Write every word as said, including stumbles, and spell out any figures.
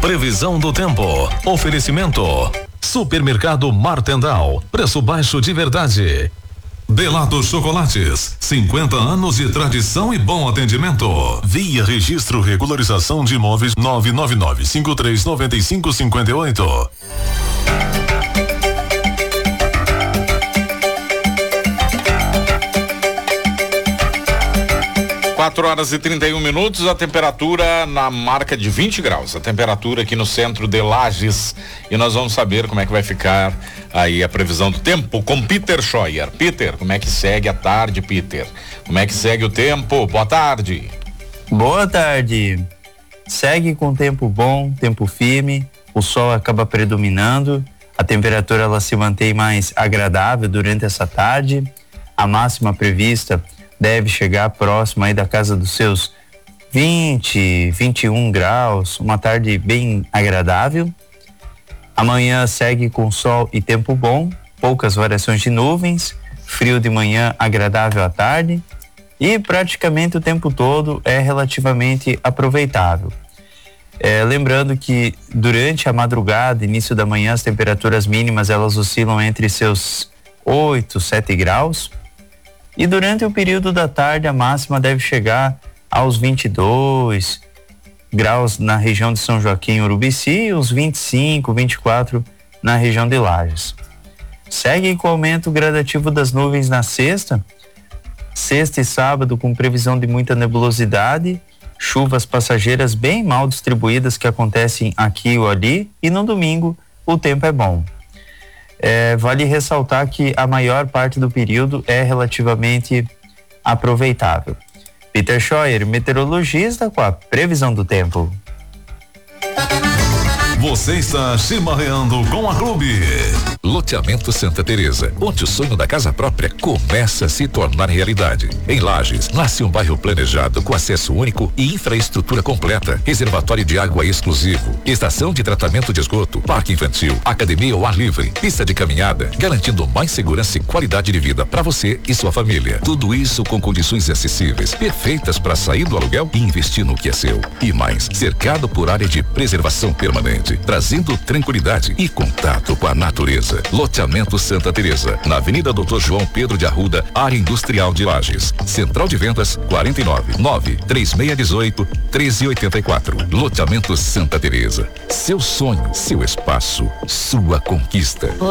Previsão do tempo. Oferecimento. Supermercado Martendal. Preço baixo de verdade. Delato Chocolates, cinquenta anos de tradição e bom atendimento. Via Registro Regularização de Imóveis nove nove nove, cinco três nove cinco cinco oito. quatro horas e trinta e um minutos, a temperatura na marca de vinte graus. A temperatura aqui no centro de Lages. E nós vamos saber como é que vai ficar aí a previsão do tempo com Peter Scheuer. Peter, como é que segue a tarde, Peter? Como é que segue o tempo? Boa tarde. Boa tarde. Segue com tempo bom, tempo firme. O sol acaba predominando. A temperatura ela se mantém mais agradável durante essa tarde. A máxima prevista deve chegar próximo aí da casa dos seus vinte, vinte e um graus, uma tarde bem agradável. Amanhã segue com sol e tempo bom, poucas variações de nuvens, frio de manhã, agradável à tarde e praticamente o tempo todo é relativamente aproveitável. É, lembrando que durante a madrugada, início da manhã, as temperaturas mínimas elas oscilam entre seus oito, sete graus. E durante o período da tarde, a máxima deve chegar aos vinte e dois graus na região de São Joaquim e Urubici e os vinte e cinco, vinte e quatro na região de Lages. Segue com o aumento gradativo das nuvens na sexta, sexta e sábado com previsão de muita nebulosidade, chuvas passageiras bem mal distribuídas que acontecem aqui ou ali, e no domingo o tempo é bom. É, vale ressaltar que a maior parte do período é relativamente aproveitável. Peter Scheuer, meteorologista, com a previsão do tempo. Você está chimarreando com a Clube. Loteamento Santa Teresa, onde o sonho da casa própria começa a se tornar realidade. Em Lages, nasce um bairro planejado com acesso único e infraestrutura completa, reservatório de água exclusivo, estação de tratamento de esgoto, parque infantil, academia ao ar livre, pista de caminhada, garantindo mais segurança e qualidade de vida para você e sua família. Tudo isso com condições acessíveis, perfeitas para sair do aluguel e investir no que é seu. E mais, cercado por área de preservação permanente, trazendo tranquilidade e contato com a natureza. Loteamento Santa Teresa, na Avenida doutor João Pedro de Arruda, área industrial de Lages. Central de vendas quarenta e nove, nove três seis um oito, treze oitenta e quatro. Loteamento Santa Teresa. Seu sonho, seu espaço, sua conquista.